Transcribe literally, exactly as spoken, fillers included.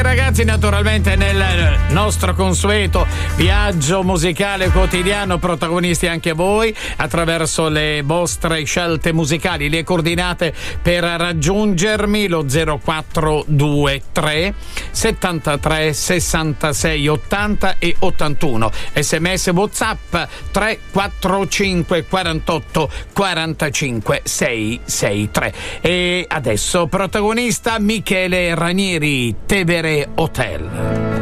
Ragazzi, naturalmente nel nostro consueto viaggio musicale quotidiano, protagonisti anche voi attraverso le vostre scelte musicali. Le coordinate per raggiungermi: lo zero quattro due tre settantatré sessantasei ottanta e ottantuno. Sms WhatsApp tre quattro cinque quarantotto quarantacinque seicentosessantatré. E adesso protagonista Michele Ranieri, Tevere Hotel.